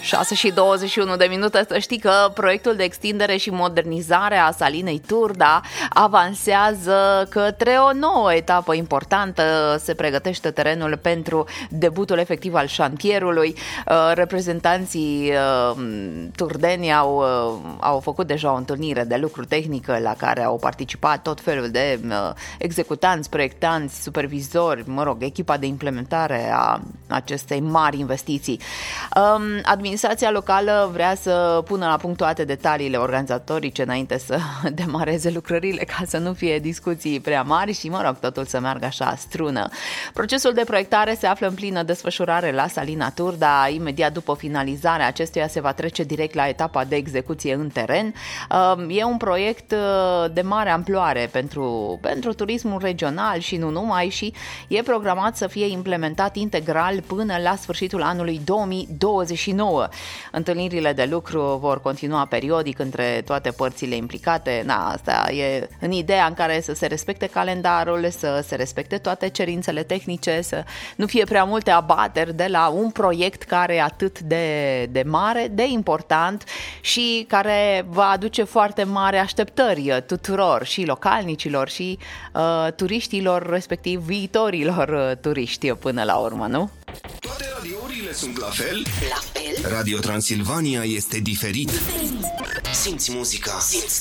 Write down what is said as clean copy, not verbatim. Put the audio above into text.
6:21. Să știi că proiectul de extindere și modernizare a salinei Turda avansează către o nouă etapă importantă. Se pregătește terenul pentru debutul efectiv al șantierului. Reprezentanții turdeni au făcut deja o întâlnire de lucru tehnică la care au participat tot felul de executanți, proiectanți, supervizori, echipa de implementare a acestei mari investiții. Administrația locală vrea să pună la punct toate detaliile organizatorice înainte să demareze lucrările, ca să nu fie discuții prea mari și, totul să meargă așa strună. Procesul de proiectare se află în plină desfășurare la salina Turda. Imediat după finalizarea acestuia se va trece direct la etapa de execuție în teren. E un proiect de mare amploare pentru turismul regional și nu numai, și e programat să fie implementat integral până la sfârșitul anului 2029. Întâlnirile de lucru vor continua periodic între toate părțile implicate. Asta e în ideea în care să se respecte calendarul, să se respecte toate cerințele tehnice, să nu fie prea multe abateri de la un proiect care e atât de mare, de important și care va aduce foarte mari așteptări tuturor, și localnicilor și turiștilor, respectiv viitorilor turiști până la urmă, nu? Toate radiourile sunt la fel? La fel? Radio Transilvania este diferit. Simți muzica. Simți